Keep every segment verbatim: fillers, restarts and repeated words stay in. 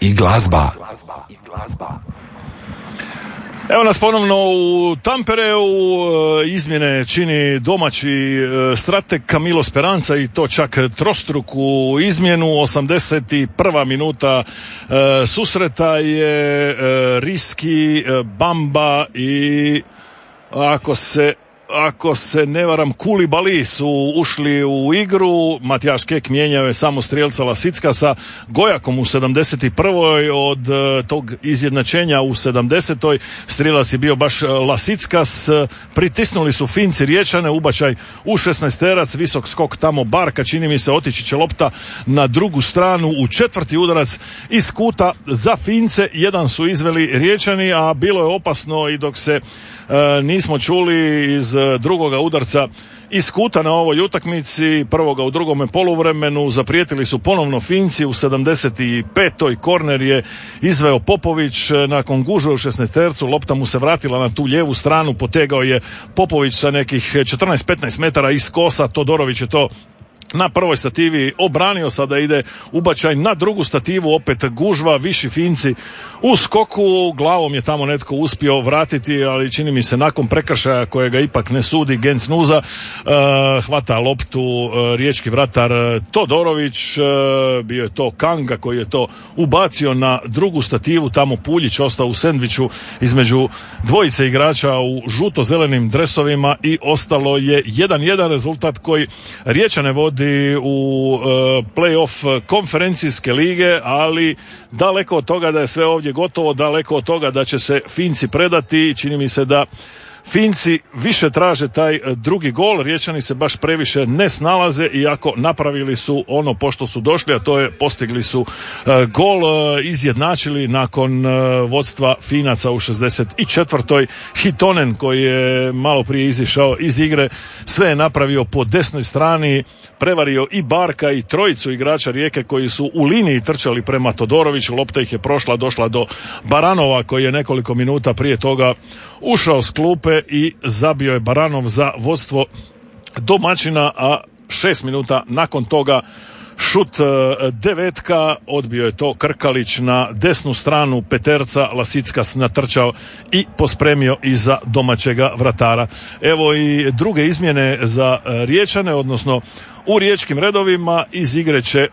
i glazba. Evo nas ponovno u Tampereu, izmjene čini domaći strateg Camilo Speranza i to čak trostruku izmjenu. osamdeset prva minuta susreta je Riski, Bamba i ako se Ako se ne varam, Kulibali su ušli u igru. Matijaš Kek mijenjao je samo strijelca Lasicka sa Gojakom u sedamdeset prvoj od uh, tog izjednačenja u sedamdesetoj strijelac je bio baš Lasickas. Pritisnuli su Finci Riječane, ubačaj u šesnaesterac, visok skok tamo Barka, čini mi se otići će lopta na drugu stranu u četvrti udarac iz kuta za Fince. Jedan su izveli Riječani, a bilo je opasno i dok se uh, nismo čuli iz drugoga udarca iz kuta na ovoj utakmici, prvoga u drugome poluvremenu. Zaprijetili su ponovno Finci u sedamdeset petoj korner je izveo Popović nakon gužve u šesnaestercu, lopta mu se vratila na tu lijevu stranu, potegao je Popović sa nekih četrnaest petnaest metara iz kosa, Todorović je to na prvoj stativi obranio, sada ide ubačaj na drugu stativu, opet gužva, viši Finci u skoku, glavom je tamo netko uspio vratiti, ali čini mi se nakon prekršaja kojega ipak ne sudi Genc Nuza, uh, hvata loptu uh, riječki vratar Todorović, uh, bio je to Kanga koji je to ubacio na drugu stativu, tamo Puljić ostao u sendviču između dvojice igrača u žuto-zelenim dresovima i ostalo je jedan jedan, rezultat koji Riječane vodi u uh, play-off konferencijske lige, ali daleko od toga da je sve ovdje gotovo, daleko od toga da će se Finci predati. Čini mi se da Finci više traže taj drugi gol, Riječani se baš previše ne snalaze, iako napravili su ono pošto su došli, a to je postigli su uh, gol, uh, izjednačili nakon uh, vodstva Finaca u šezdeset četvrtoj Hitonen koji je malo prije izišao iz igre, sve je napravio po desnoj strani, prevario i Barka i trojicu igrača Rijeke koji su u liniji trčali prema Todoroviću, lopta ih je prošla, došla do Baranova koji je nekoliko minuta prije toga ušao s klupe i zabio je Baranov za vodstvo domaćina, a šest minuta nakon toga šut devetka, odbio je to Krkalić na desnu stranu peterca, Lasickas natrčao i pospremio iza domaćega vratara. Evo i druge izmjene za Riječane, odnosno u riječkim redovima iz igre će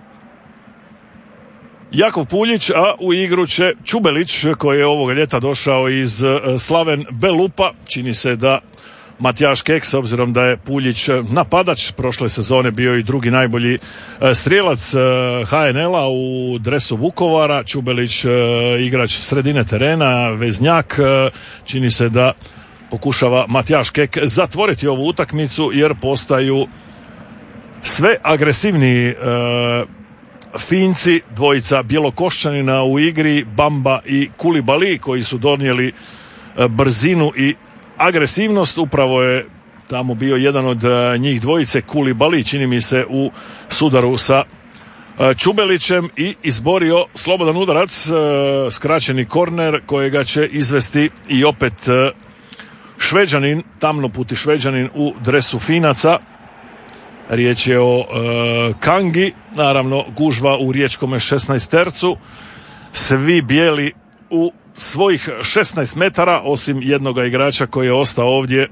Jakov Puljić, a u igru će Čubelić koji je ovoga ljeta došao iz Slaven Belupa. Čini se da Matijaš Kek, s obzirom da je Puljić napadač, prošle sezone bio i drugi najbolji strijelac ha en el a u dresu Vukovara, Čubelić igrač sredine terena, veznjak, čini se da pokušava Matijaš Kek zatvoriti ovu utakmicu jer postaju sve agresivniji e, Finci, dvojica Bjelokošćanina u igri, Bamba i Kulibali koji su donijeli e, brzinu i agresivnost. Upravo je tamo bio jedan od e, njih dvojice, Kulibali, čini mi se, u sudaru sa e, Čubelićem i izborio slobodan udarac, e, skraćeni korner kojega će izvesti i opet e, Šveđanin, tamnoputi Šveđanin u dresu Finaca. Riječ je o e, Kangi, naravno gužva u riječkome šesnaestercu, svi bijeli u svojih šesnaest metara, osim jednoga igrača koji je ostao ovdje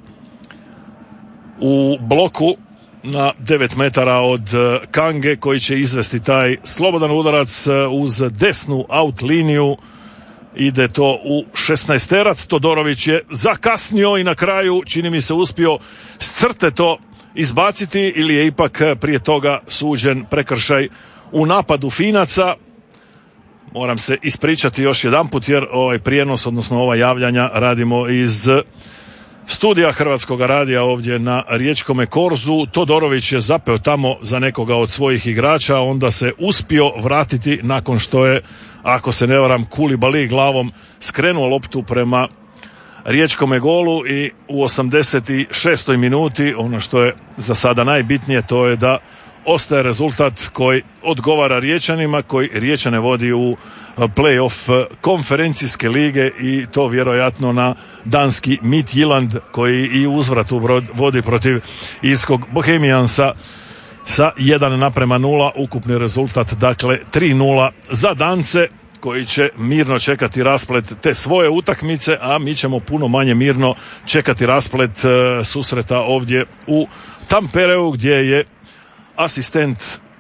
u bloku na devet metara od e, Kange, koji će izvesti taj slobodan udarac e, uz desnu out liniju. Ide to u šesnaesterac, Todorović je zakasnio i na kraju, čini mi se, uspio s crte to izbaciti, ili je ipak prije toga suđen prekršaj u napadu Finaca. Moram se ispričati još jedanput jer ovaj prijenos, odnosno ova javljanja radimo iz studija Hrvatskog radija ovdje na riječkome korzu. Todorović je zapeo tamo za nekoga od svojih igrača, onda se uspio vratiti nakon što je, ako se ne varam, Kulibali glavom skrenuo loptu prema riječkome golu i u osamdeset šestoj minuti, ono što je za sada najbitnije, to je da ostaje rezultat koji odgovara Riječanima, koji Riječane vodi u play-off konferencijske lige i to vjerojatno na danski Midtjylland koji i uzvratu vodi protiv irskog Bohemiansa sa jedan naprema nula, ukupni rezultat dakle tri nula za Dance. koji će mirno čekati rasplet te svoje utakmice, a mi ćemo puno manje mirno čekati rasplet uh, susreta ovdje u Tampereu, gdje je asistent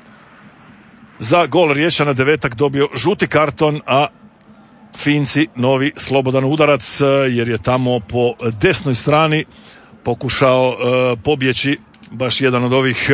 za gol Riječana Devetak dobio žuti karton, a Finci novi slobodan udarac, jer je tamo po desnoj strani pokušao uh, pobjeći baš jedan od ovih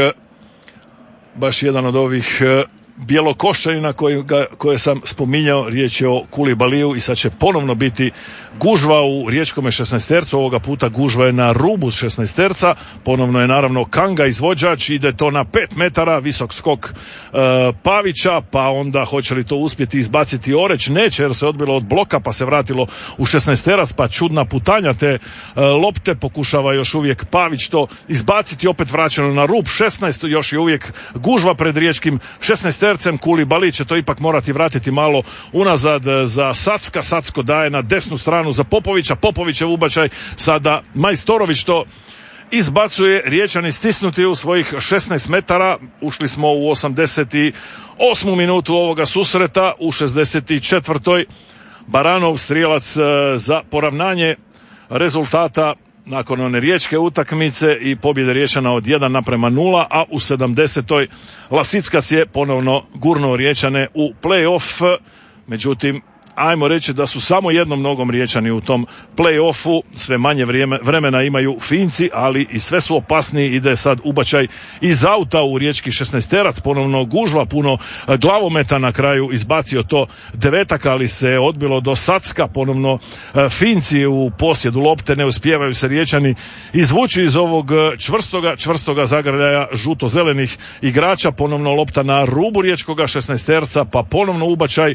baš jedan od ovih uh, Bjelokošćanina koji ga, koje sam spominjao. Riječ je o Kulibaliju i sad će ponovno biti gužva u riječkome šesnaestercu. Ovoga puta gužva je na rubu šesnaesterca. Ponovno je naravno Kanga izvođač, ide to na pet metara, visok skok e, Pavića, pa onda hoće li to uspjeti izbaciti Oreć? Neće, jer se odbilo od bloka pa se vratilo u šesnaesterac, pa čudna putanja te e, lopte. Pokušava još uvijek Pavić to izbaciti, opet vraćeno na rub šesnaest, još je uvijek gužva pred riječkim šesnaestercem. Kulibali će to ipak morati vratiti malo unazad za Sacka. Sacko daje na desnu stranu za Popovića. Popovićev ubačaj, sada Majstorović to izbacuje. Riječani stisnuti u svojih šesnaest metara. Ušli smo u osamdeset osmu minutu ovoga susreta. U šezdeset četvrtoj Baranov strijelac za poravnanje rezultata nakon one riječke utakmice i pobjede Riječana od jedan naprema nula, a u sedamdesetoj Lasickac je ponovno gurnuo Riječane u play-off. Međutim, ajmo reći da su samo jednom nogom Riječani u tom play-offu. Sve manje vrijeme, vremena imaju Finci, ali i sve su opasniji. Ide sad ubačaj iz auta u riječki šesnaesterac, ponovno gužva, puno glavometa, na kraju izbacio to Devetak, ali se odbilo do Sacka. Ponovno Finci u posjedu lopte, ne uspijevaju se Riječani izvući iz ovog čvrstoga, čvrstoga zagrljaja žuto-zelenih igrača. Ponovno lopta na rubu riječkoga šesnaesterca, pa ponovno ubačaj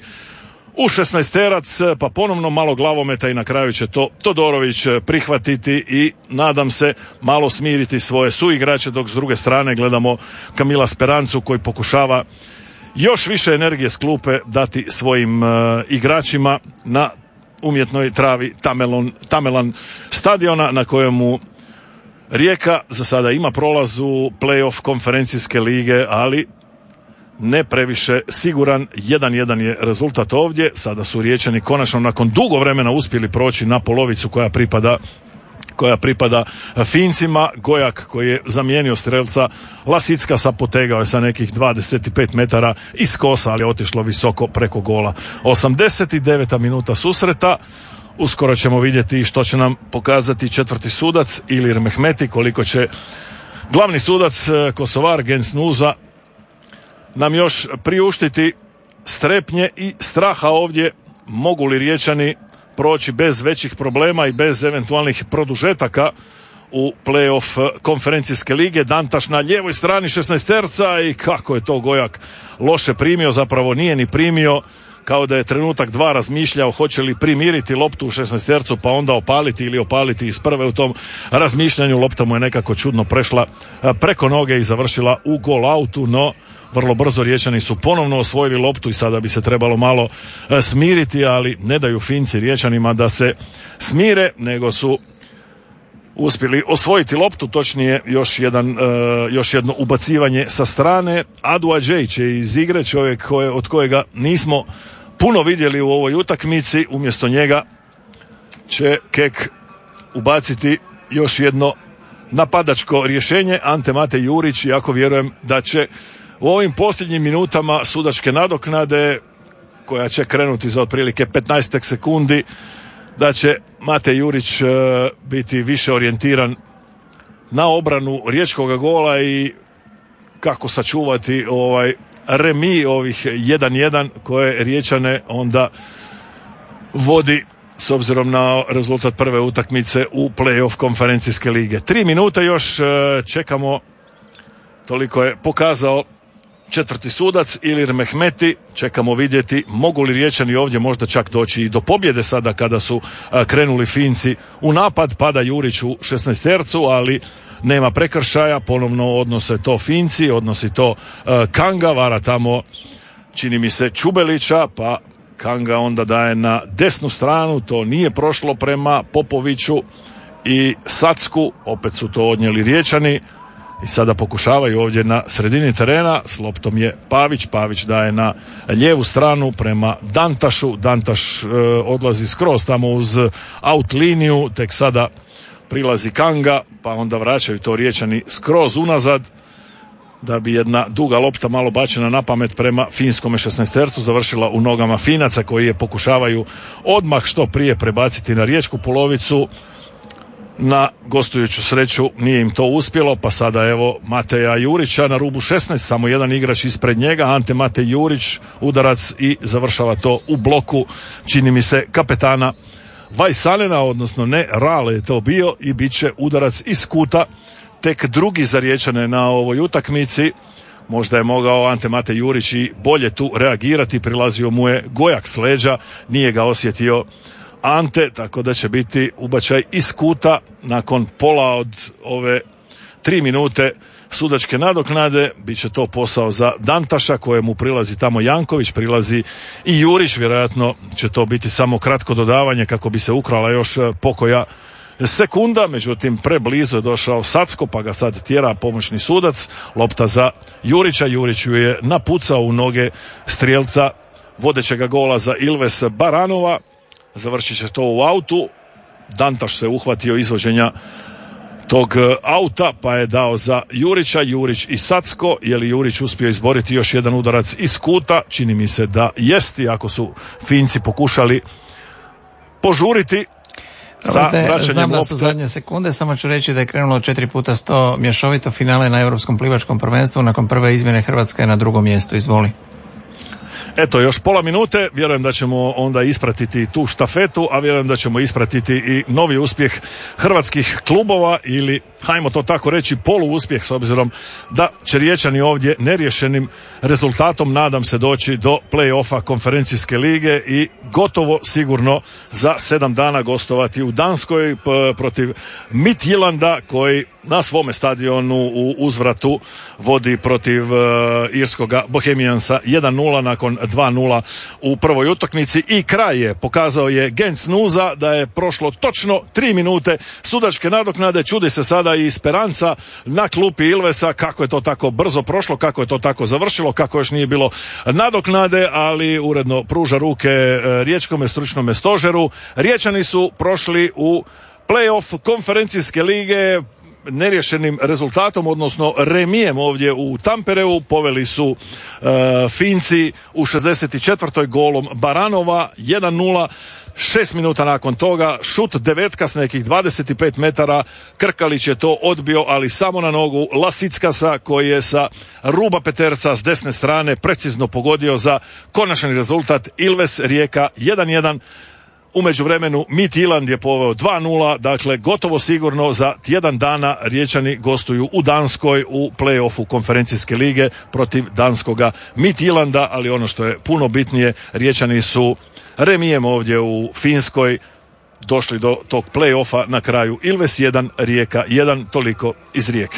u šesnaesterac, pa ponovno malo glavometa i na kraju će to Todorović prihvatiti i nadam se malo smiriti svoje suigrače, dok s druge strane gledamo Kamila Sperancu koji pokušava još više energije s klupe dati svojim uh, igračima na umjetnoj travi Tamelon, Tamelan stadiona, na kojemu Rijeka za sada ima prolaz u play-off konferencijske lige, ali ne previše siguran. jedan jedan je rezultat ovdje. Sada su Riječani konačno nakon dugo vremena uspjeli proći na polovicu koja pripada koja pripada Fincima. Gojak, koji je zamijenio strelca Lasickasa, potegao je sa nekih dvadeset pet metara iz kosa, ali je otišlo visoko preko gola. osamdeset deveta minuta susreta. Uskoro ćemo vidjeti što će nam pokazati četvrti sudac Ilir Mehmeti, koliko će glavni sudac Kosovar Gens Nuza nam još priuštiti strepnje i straha ovdje. Mogu li Riječani proći bez većih problema i bez eventualnih produžetaka u play-off konferencijske lige? Dantaš na lijevoj strani šesnaesterca i kako je to Gojak loše primio, zapravo nije ni primio, kao da je trenutak dva razmišljao hoće li primiriti loptu u šesnaestercu pa onda opaliti ili opaliti iz prve. U tom razmišljanju lopta mu je nekako čudno prešla preko noge i završila u gol autu, no vrlo brzo Riječani su ponovno osvojili loptu i sada bi se trebalo malo smiriti, ali ne daju Finci Riječanima da se smire, nego su uspjeli osvojiti loptu, točnije još jedan, uh, još jedno ubacivanje sa strane. Adu Adžejić je iz igre, čovjek koje, od kojega nismo puno vidjeli u ovoj utakmici. Umjesto njega će Kek ubaciti još jedno napadačko rješenje. Ante Mate Jurić, iako vjerujem da će u ovim posljednjim minutama sudačke nadoknade, koja će krenuti za otprilike petnaest sekundi, da će Mate Jurić uh, biti više orijentiran na obranu riječkog gola i kako sačuvati ovaj remi ovih jedan jedan koje Riječane onda vodi s obzirom na rezultat prve utakmice u play-off konferencijske lige. Tri minute još uh, čekamo, toliko je pokazao četvrti sudac Ilir Mehmeti. Čekamo vidjeti mogu li Riječani ovdje možda čak doći i do pobjede sada kada su a, krenuli Finci u napad. Pada Jurić u šesnaestercu, ali nema prekršaja, ponovno odnose to Finci, odnosi to a, Kanga, vara tamo čini mi se Čubelića, pa Kanga onda daje na desnu stranu, to nije prošlo prema Popoviću i Sacku, opet su to odnijeli Riječani i sada pokušavaju ovdje na sredini terena. S loptom je Pavić, Pavić daje na lijevu stranu prema Dantašu. Dantaš e, odlazi skroz tamo uz out liniju, tek sada prilazi Kanga, pa onda vraćaju to Riječani skroz unazad, da bi jedna duga lopta malo bačena na pamet prema finskome šesnaestercu završila u nogama Finaca, koji je pokušavaju odmah što prije prebaciti na riječku polovicu. Na gostujuću sreću nije im to uspjelo, pa sada evo Mateja Jurića na rubu šesnaest, samo jedan igrač ispred njega, Ante Matej Jurić, udarac i završava to u bloku, čini mi se, kapetana Vajsanena, odnosno ne, Rale je to bio i bit će udarac iz kuta, tek drugi za Riječane na ovoj utakmici. Možda je mogao Ante Matej Jurić i bolje tu reagirati, prilazio mu je Gojak s leđa, nije ga osjetio Ante, tako da će biti ubačaj iz kuta nakon pola od ove tri minute sudačke nadoknade. Biće to posao za Dantaša, kojemu prilazi tamo Janković, prilazi i Jurić, vjerojatno će to biti samo kratko dodavanje kako bi se ukrala još pokoja sekunda, međutim preblizu je došao Sacko, pa ga sad tjera pomoćni sudac. Lopta za Jurića, Jurić ju je napucao u noge strijelca vodećega gola za Ilves Baranova. Završit će to u autu. Dantaš se uhvatio izvođenja tog auta, pa je dao za Jurića, Jurić i Sacko. Je li Jurić uspio izboriti još jedan udarac iz kuta? Čini mi se da jest, iako su Finci pokušali požuriti sa vraćanjem. Znam da lopte. su zadnje sekunde, samo ću reći da je krenulo četiri puta sto mješovito finale na Europskom plivačkom prvenstvu. Nakon prve izmjene Hrvatska je na drugom mjestu. Izvoli. Eto, još pola minute, vjerujem da ćemo onda ispratiti tu štafetu, a vjerujem da ćemo ispratiti i novi uspjeh hrvatskih klubova, ili hajmo to tako reći poluuspjeh, s obzirom da će Riječani ovdje neriješenim rezultatom, nadam se, doći do play-offa konferencijske lige i gotovo sigurno za sedam dana gostovati u Danskoj p- protiv Midtjylanda, koji na svome stadionu u uzvratu vodi protiv uh, irskoga Bohemiansa jedan nula nakon dva nula u prvoj utakmici. I kraj je, pokazao je Genc Nuza da je prošlo točno tri minute sudačke nadoknade. Čudi se sada i Speranca na klupi Ilvesa kako je to tako brzo prošlo, kako je to tako završilo, kako još nije bilo nadoknade, ali uredno pruža ruke uh, riječkome stručnome stožeru. Riječani su prošli u play-off konferencijske lige neriješenim rezultatom, odnosno remijem ovdje u Tampereu. Poveli su uh, Finci u šezdeset četvrtoj golom Baranova jedan nula. Šest minuta nakon toga šut devetka s nekih dvadeset pet metara. Krkalić je to odbio, ali samo na nogu Lasickasa, koji je sa ruba peterca s desne strane precizno pogodio za konačni rezultat. Ilves Rijeka jedan jedan. U međuvremenu Midtjylland je poveo dva nula, dakle gotovo sigurno za tjedan dana Riječani gostuju u Danskoj u play-offu konferencijske lige protiv danskoga Midtjylanda, ali ono što je puno bitnije, Riječani su remijem ovdje u Finskoj došli do tog play-offa na kraju. Ilves jedan, Rijeka jedan, toliko iz Rijeke.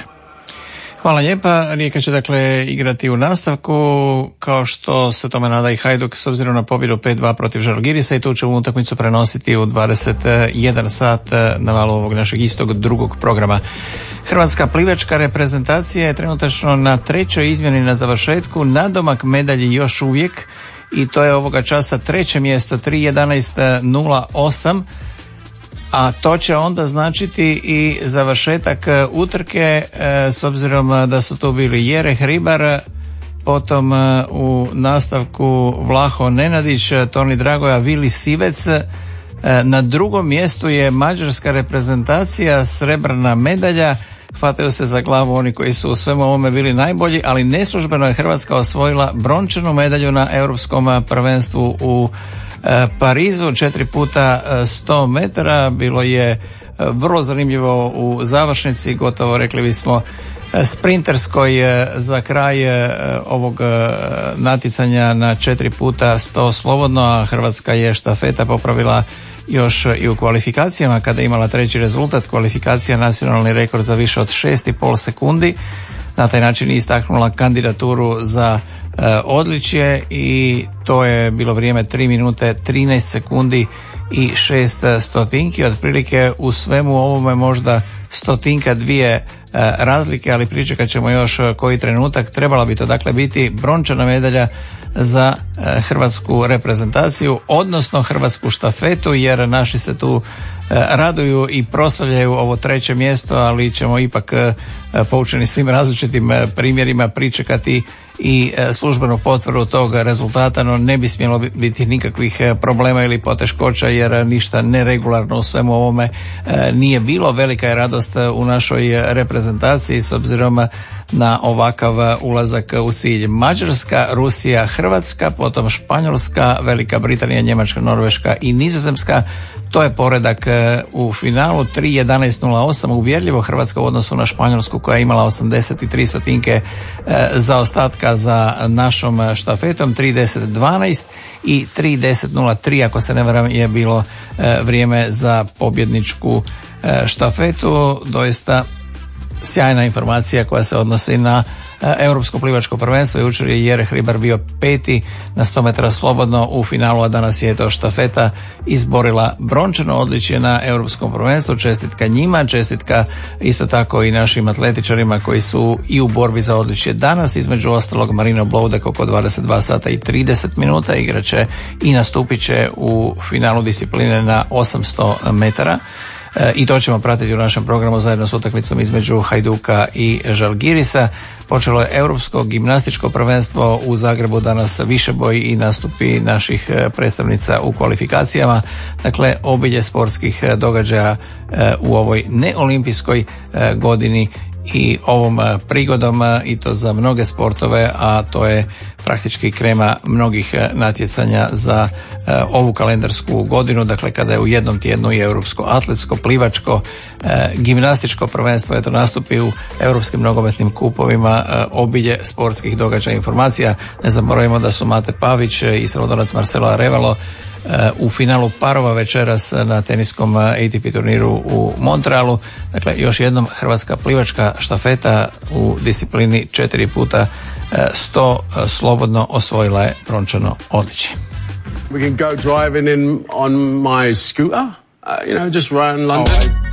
Hvala lijepa. Rijeka će dakle igrati u nastavku, kao što se tome nada i Hajduk, s obzirom na pobjedu pet dva protiv Žalgirisa, i tu će ovu utakmicu prenositi u dvadeset jedan sat na valu ovog našeg istog drugog programa. Hrvatska plivačka reprezentacija je trenutačno na trećoj izmjeni na završetku, nadomak medalji još uvijek, i to je ovoga časa treće mjesto, tri jedanaest nula osam. A to će onda značiti i završetak utrke, s obzirom da su tu bili Jere Hribar, potom u nastavku Vlaho Nenadić, Toni Dragoja, Vili Sivec. Na drugom mjestu je mađarska reprezentacija, srebrna medalja. Hvataju se za glavu oni koji su u svemu ovome bili najbolji, ali neslužbeno je Hrvatska osvojila brončanu medalju na europskom prvenstvu u Parizu, četiri puta sto metara. Bilo je vrlo zanimljivo u završnici, gotovo rekli bismo sprinterskoj, za kraj ovog natjecanja na četiri puta sto slobodno, a Hrvatska je štafeta popravila još i u kvalifikacijama kada je imala treći rezultat. Kvalifikacija nacionalni rekord za više od šest i pol sekundi. Na taj način istaknula kandidaturu za e, odličje, i to je bilo vrijeme tri minute trinaest sekundi i šest stotinki, otprilike u svemu ovome možda stotinka dvije razlike, ali pričekat ćemo još koji trenutak. Trebala bi to dakle biti brončana medalja za hrvatsku reprezentaciju, odnosno hrvatsku štafetu, jer naši se tu raduju i proslavljaju ovo treće mjesto, ali ćemo ipak poučeni svim različitim primjerima pričekati i službenu potvrdu tog rezultata, no ne bi smjelo biti nikakvih problema ili poteškoća, jer ništa neregularno u svemu ovome nije bilo. Velika je radost u našoj reprezentaciji s obzirom na ovakav ulazak u cilj. Mađarska, Rusija, Hrvatska, potom Španjolska, Velika Britanija, Njemačka, Norveška i Nizozemska. To je poredak u finalu. tri jedanaest nula osam, uvjerljivo Hrvatska u odnosu na Španjolsku koja je imala osamdeset tri stotinke zaostatka za našom štafetom. tri deset dvanaest i tri deset nula tri, ako se ne varam, je bilo vrijeme za pobjedničku štafetu. Doista sjajna informacija koja se odnosi na Europsko plivačko prvenstvo. Jučer je Jere Hribar bio peti na sto metara slobodno u finalu, a danas je to štafeta izborila brončano odličje na Europskom prvenstvu. Čestitka njima, čestitka isto tako i našim atletičarima koji su i u borbi za odličje danas. Između ostalog Marino Bloudek oko dvadeset dva sata i trideset minuta igraće i nastupit će u finalu discipline na osamsto metara. I to ćemo pratiti u našem programu zajedno s utakmicom između Hajduka i Žalgirisa. Počelo je Europsko gimnastičko prvenstvo u Zagrebu, danas višeboj i nastupi naših predstavnica u kvalifikacijama. Dakle, obilje sportskih događaja u ovoj neolimpijskoj godini i ovom prigodom, i to za mnoge sportove, a to je praktički krema mnogih natjecanja za ovu kalendarsku godinu, dakle kada je u jednom tjednu i europsko atletsko, plivačko, gimnastičko prvenstvo, eto nastupi u europskim nogometnim kupovima, obilje sportskih događaja, informacija. Ne zaboravimo da su Mate Pavić i srodonac Marcelo Arevalo u finalu parova večeras na teniskom A T P turniru u Montrealu. Dakle, još jednom hrvatska plivačka štafeta u disciplini četiri puta sto slobodno osvojila je brončano odličje. We can go driving in on my scooter, uh, you know, just around London. Oh,